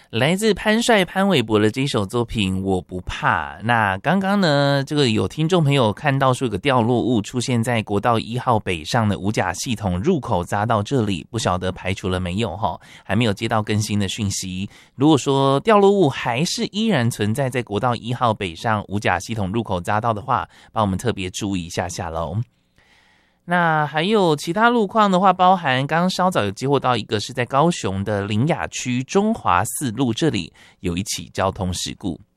来自潘帅潘玮柏的这首作品我不怕。那刚刚呢，这个有听众朋友看到说有个掉落物出现在国道1号北上的五甲系统入口匝道这里，不晓得排除了没有齁，还没有接到更新的讯息。如果说掉落物还是依然存在在国道1号北上五甲系统入口匝道的话，帮我们特别注意一下下咯。那还有其他路况的话，包含刚刚稍早有接获到一个是在高雄的苓雅区中华四路，这里有一起交通事故。